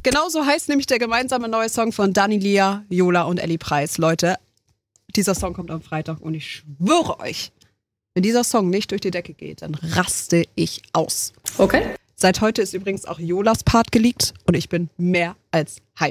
genauso heißt nämlich der gemeinsame neue Song von Dani Lia, Yola und Ellie Preis. Leute, dieser Song kommt am Freitag und ich schwöre euch, wenn dieser Song nicht durch die Decke geht, dann raste ich aus. Okay. Seit heute ist übrigens auch Yolas Part geleakt und ich bin mehr als hyped.